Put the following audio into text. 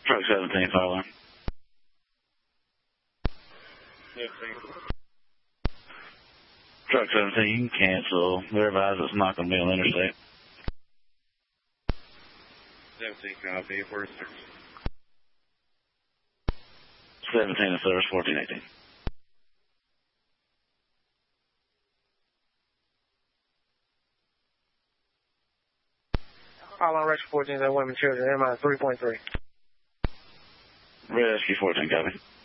Truck 17, fire alarm. 17. Truck 17, you can cancel. Verify it's not going to be on the interstate. 17, copy. Where's 17 in service, 1418. All on Rescue 14 and women children, MI 3.3. Rescue 14, copy.